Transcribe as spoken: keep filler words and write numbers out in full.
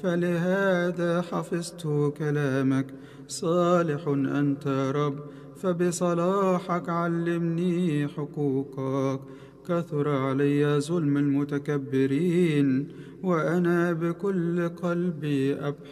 فلهذا حفظت كلامك. صالح أنت يا رب، فبصلاحك علمني حقوقك. كثر علي ظلم المتكبرين، وأنا بكل قلبي أبحث